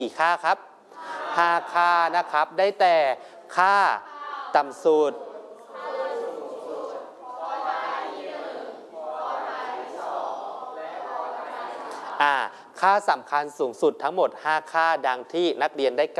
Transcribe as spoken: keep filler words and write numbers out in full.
กี่ค่าครับห้าค่านะครับได้แต่ค่าต่ำสุดอ่าค่าสำคัญสูงสุดทั้งหมดห้าค่าดังที่นักเรียนได้